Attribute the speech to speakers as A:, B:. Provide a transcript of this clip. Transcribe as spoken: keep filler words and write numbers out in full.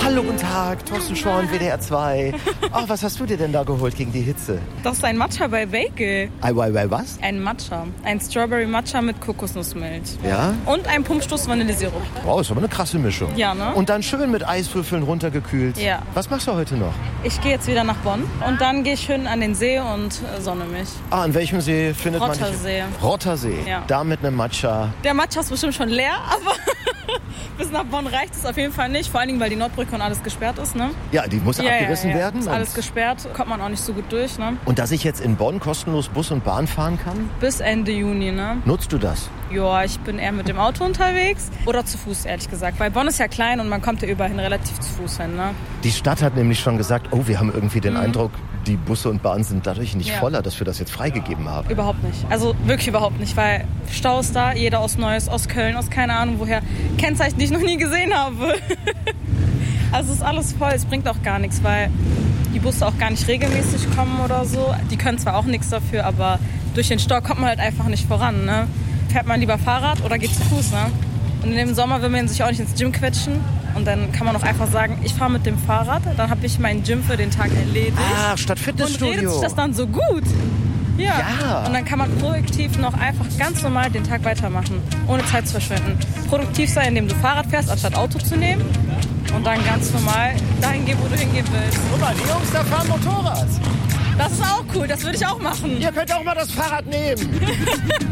A: Hallo, guten Tag, Thorsten Schorn, W D R zwei. Ach, was hast du dir denn da geholt gegen die Hitze?
B: Das ist ein Matcha bei Bagel.
A: Ei, ei, ei, was?
B: Ein Matcha. Ein Strawberry Matcha mit Kokosnussmilch.
A: Ja?
B: Und ein Pumpstoß Vanillesirup.
A: Wow, ist aber eine krasse Mischung.
B: Ja, ne?
A: Und dann schön mit Eiswürfeln runtergekühlt.
B: Ja.
A: Was machst du heute noch?
B: Ich gehe jetzt wieder nach Bonn und dann gehe ich schön an den See und äh, sonne mich.
A: Ah, an welchem See findet man dich?
B: Rottersee.
A: Rottersee.
B: Ja.
A: Da mit einem Matcha.
B: Der Matcha ist bestimmt schon leer, aber bis nach Bonn reicht es auf jeden Fall nicht. Vor allen Dingen, weil die Nordbrücke und alles gesperrt ist, ne?
A: Ja, die muss
B: Ja,
A: abgerissen
B: ja, ja.
A: werden.
B: Ist alles gesperrt, kommt man auch nicht so gut durch, ne?
A: Und dass ich jetzt in Bonn kostenlos Bus und Bahn fahren kann?
B: Bis Ende Juni, ne?
A: Nutzt du das?
B: Ja, ich bin eher mit dem Auto unterwegs oder zu Fuß, ehrlich gesagt. Weil Bonn ist ja klein und man kommt ja überall hin relativ zu Fuß hin, ne?
A: Die Stadt hat nämlich schon gesagt, oh, wir haben irgendwie den mhm. Eindruck, die Busse und Bahnen sind dadurch nicht
B: ja.
A: voller, dass wir das jetzt freigegeben haben.
B: Überhaupt nicht. Also wirklich überhaupt nicht, weil Stau ist da, jeder aus Neuss, aus Köln, aus keine Ahnung woher. Kennzeichen, die ich noch nie gesehen habe. Also es ist alles voll, es bringt auch gar nichts, weil die Busse auch gar nicht regelmäßig kommen oder so. Die können zwar auch nichts dafür, aber durch den Stau kommt man halt einfach nicht voran, ne? Fährt man lieber Fahrrad oder geht zu Fuß, ne? Und in dem Sommer will man sich auch nicht ins Gym quetschen. Und dann kann man auch einfach sagen, ich fahre mit dem Fahrrad, dann habe ich mein Gym für den Tag erledigt.
A: Ah, statt Fitnessstudio.
B: Und redet sich das dann so gut. Ja.
A: ja.
B: Und dann kann man produktiv noch einfach ganz normal den Tag weitermachen, ohne Zeit zu verschwenden. Produktiv sein, indem du Fahrrad fährst, anstatt Auto zu nehmen. Und dann ganz normal dahin gehen, wo du hingehen willst.
A: Guck mal, die Jungs da fahren Motorrad.
B: Das ist auch cool, das würde ich auch machen.
A: Ihr könnt auch mal das Fahrrad nehmen.